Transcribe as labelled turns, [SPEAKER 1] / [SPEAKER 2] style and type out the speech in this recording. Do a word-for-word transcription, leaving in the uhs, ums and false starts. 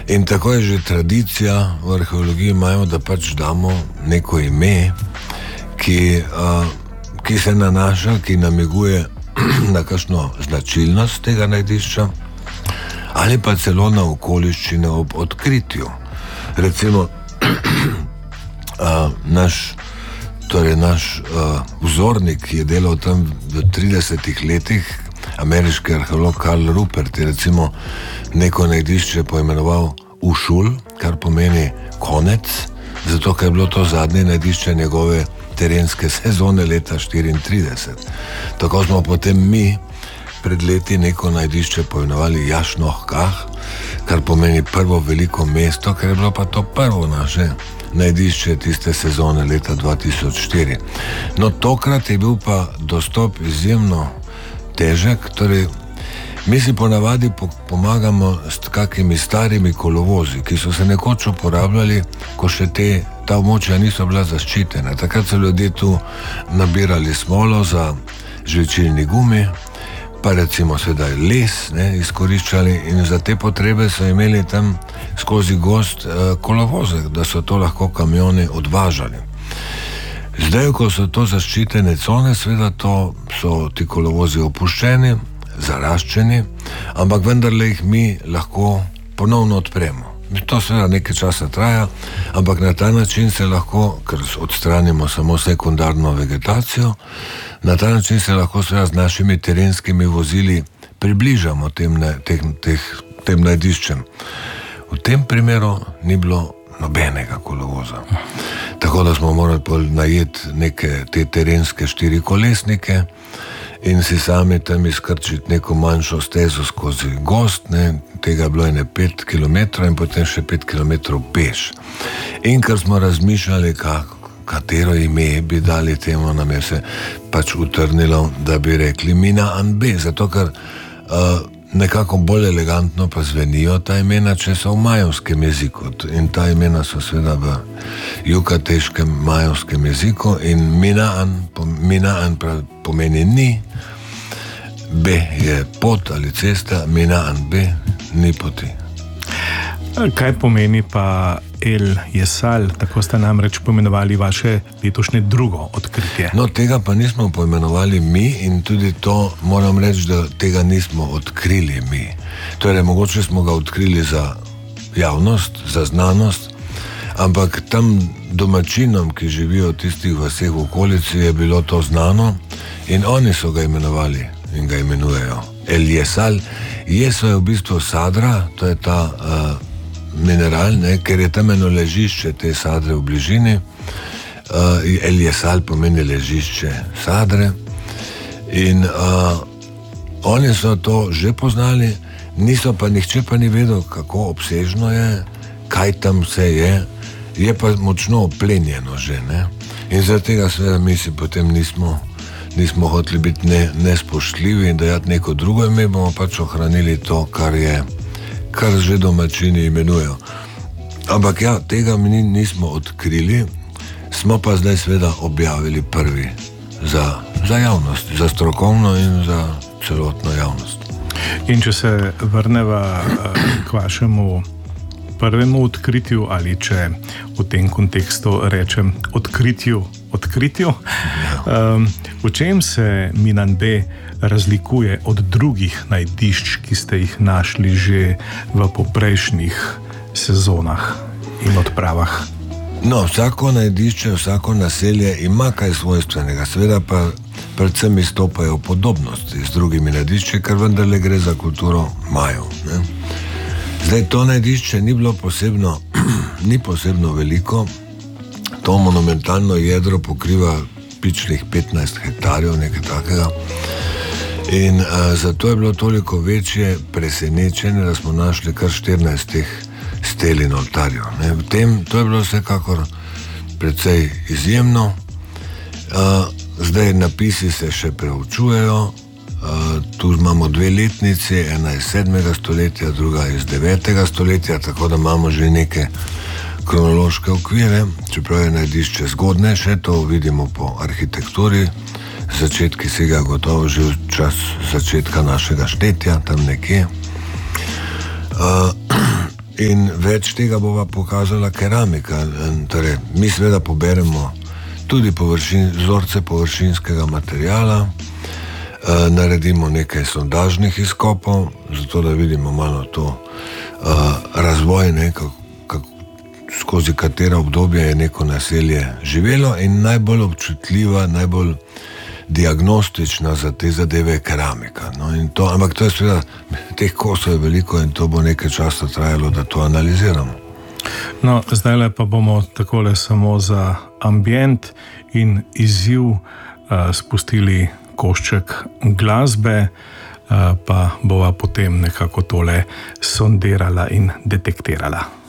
[SPEAKER 1] In tako je že tradicija v arheologiji imajo, da pač damo neko ime, ki, uh, ki se nanaša, ki namiguje na kakšno značilnost tega najdišča ali pa celo na okoliščine ob odkritju. Recimo uh, naš, torej naš uh, vzornik, ki je delal tam v tridesetih letih, ameriški arheolog Karl Ruppert, je recimo neko najdišče poimenoval Ušul, kar pomeni konec, zato ker je bilo to zadnje najdišče njegove terenske sezone leta štiriintrideset. Tako smo potem mi pred leti neko najdišče poimenovali Jašnohkah, kar pomeni prvo veliko mesto, ker je bilo pa to prvo naše najdišče tiste sezone leta dva tisoč štiri. No, tokrat je bil pa dostop izjemno težek, torej mi si ponavadi pomagamo s kakimi starimi kolovozi, ki so se nekoč uporabljali, ko še te, ta območja niso bila zaščitena. Takrat so ljudje tu nabirali smolo za žvečilni gumi, pa recimo sedaj les, ne, izkoriščali, in za te potrebe so imeli tam skozi gost eh, kolovoze, da so to lahko kamioni odvažali. Zdaj, ko so to zaščitene cone, seveda to so ti kolovozi opuščeni, zaraščeni, ampak vendarle jih mi lahko ponovno odpremo. To seveda nekaj časa traja, ampak na ta način se lahko, ker odstranimo samo sekundarno vegetacijo, na ta način se lahko seveda z našimi terenskimi vozili približamo tem, teh, teh, tem najdiščem. V tem primeru ni bilo nobenega kolovoza. Tako da smo morali najeti neke te terenske štirikolesnike in si sami tam izkrčiti neko manjšo stezo skozi gost, ne, tega je bilo ene pet kilometrov in potem še pet kilometrov peš. In ker smo razmišljali, kako, katero ime bi dali temu, nam je se pač utrnilo, da bi rekli Minaanbe, zato ker uh, nekako bolj elegantno pa zvenijo ta imena, če so v majovskem jeziku. In ta imena so seveda v jukateškem majovskem jeziku in Minaan, Minaan pomeni ni, B je pot ali cesta, Minaanbe ni poti.
[SPEAKER 2] Kaj pomeni pa El Jesal, tako ste namreč poimenovali vaše letošnje drugo odkritje?
[SPEAKER 1] No, tega pa nismo poimenovali mi in tudi to moram reči, da tega nismo odkrili mi. Torej, mogoče smo ga odkrili za javnost, za znanost, ampak tam domačinom, ki živijo v tistih vaseh v okolici, je bilo to znano in oni so ga imenovali in ga imenujejo El Jesal. Jeso je v bistvu sadra, to je ta uh, mineral, ne, ker je tam eno ležišče te sadre v bližini. Uh, El Jesal pomeni ležišče sadre in uh, oni so to že poznali, niso pa, nihče pa ni vedel, kako obsežno je, kaj tam vse je, je pa močno oplenjeno že, ne. In zaradi tega seveda mi si potem nismo nismo hoteli biti ne, nespoštljivi in dajati neko drugo ime, bomo pač ohranili to, kar je, kar že domačini imenujejo. Ampak ja, tega mi nismo odkrili, smo pa zdaj seveda objavili prvi za, za javnost, za strokovno in za celotno javnost.
[SPEAKER 2] In če se vrneva k vašemu prvemu odkritju, ali če v tem kontekstu rečem odkritju, odkritju, ja. um, v čem se Minaanbe razlikuje od drugih najdišč, ki ste jih našli že v poprejšnjih sezonah in odpravah?
[SPEAKER 1] No, vsako najdišče, vsako naselje ima kaj svojstvenega, seveda pa predvsem izstopajo podobnosti z drugimi najdišči, ker vendarle gre za kulturo Majev, ne. Zdaj, to najdišče ni bilo posebno, ni posebno veliko, to monumentalno jedro pokriva pičlih petnajst hektarjev, nekaj takega. In a, zato je bilo toliko večje presenečenje, da smo našli kar štirinajst teh stel in oltarjev. Ne. V tem, to je bilo vsekakor precej izjemno. A, zdaj, napisi se še preučujejo. Uh, tu imamo dve letnici, ena iz sedmega stoletja, druga iz devetega stoletja, tako da imamo že neke kronološke okvire, čeprav je najdišče zgodnejše, to vidimo po arhitekturi, začetki sega gotovo že v čas začetka našega štetja, tam nekje. Uh, in več tega bova pokazala keramika. Torej, mi seveda poberemo tudi površin, vzorce površinskega materijala, uh, naredimo nekaj sondažnih izkopov, zato da vidimo malo to uh, razvoj, ne, kako, kako, skozi katera obdobje je neko naselje živelo, in najbolj občutljiva, najbolj diagnostična za te zadeve je keramika. No, in to, ampak to je seveda, teh kosov je veliko in to bo nekaj časa trajalo, da to analiziramo.
[SPEAKER 2] No, zdaj pa bomo takole samo za ambient in izziv uh, spustili košček glasbe, uh, pa bova potem nekako tole sondirala in detektirala.